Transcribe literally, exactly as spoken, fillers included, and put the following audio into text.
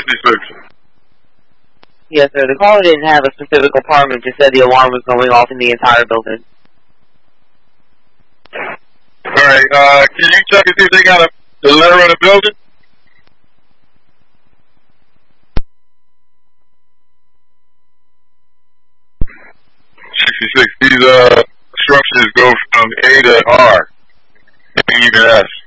sixty-six. Yes, sir. The caller didn't have a specific apartment, just said the alarm was going off in the entire building. Alright, uh, can you check and see if they got a, the letter of the building? sixty-six. These, uh, instructions go from A to R. And even S.